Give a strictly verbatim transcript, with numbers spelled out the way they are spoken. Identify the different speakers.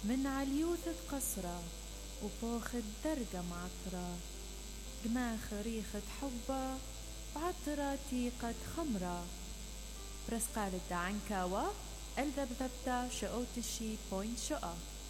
Speaker 1: من عليوث قصرة وبوخد درقة معطرة، قماخ ريخة حبة بعطرة تيقة خمرة. برسقال الدعنكاوة الذبذبتا شؤوتشي بوينت شقة.